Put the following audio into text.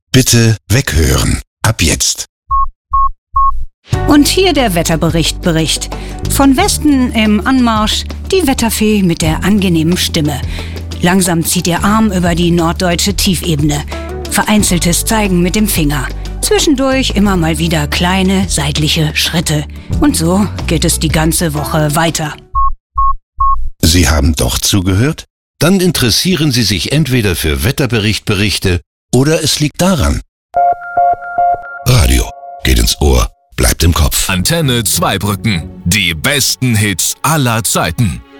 Bitte weghören. Ab jetzt. Und hier der Wetterbericht. Von Westen im Anmarsch die Wetterfee mit der angenehmen Stimme. Langsam zieht ihr Arm über die norddeutsche Tiefebene. Vereinzeltes Zeigen mit dem Finger. Zwischendurch immer mal wieder kleine seitliche Schritte. Und so geht es die ganze Woche weiter. Sie haben doch zugehört? Dann interessieren Sie sich entweder für Wetterberichte oder es liegt daran. Radio geht ins Ohr, bleibt im Kopf. Antenne Zweibrücken. Die besten Hits aller Zeiten.